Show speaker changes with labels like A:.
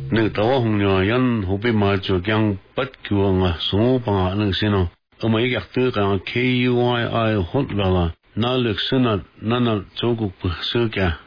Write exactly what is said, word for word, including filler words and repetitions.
A: nâng tawa hong nhỏ yan hobi ma cho kyang pat kiwa nga songo pa nga nâng sino ama ik yaktu ka K U I I hot la la na lek sunat nana chokuk pu sukya